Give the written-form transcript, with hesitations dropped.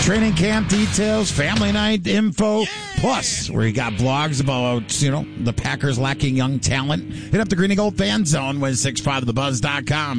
training camp details, family night info, plus where you got blogs about, the Packers lacking young talent. Hit up the Green and Gold Fan Zone with 650thebuzz.com.